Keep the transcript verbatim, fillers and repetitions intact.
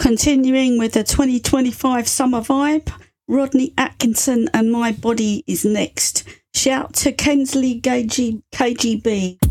Continuing with the twenty twenty-five summer vibe, Rodney Atkinson and My Body is next. Shout to Kensley K G B.